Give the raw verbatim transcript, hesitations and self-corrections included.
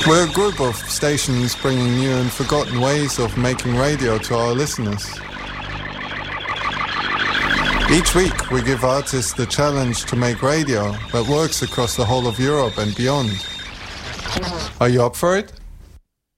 We're a group of stations bringing new and forgotten ways of making radio to our listeners. Each week we give artists the challenge to make radio that works across the whole of Europe and beyond. Are you up for it?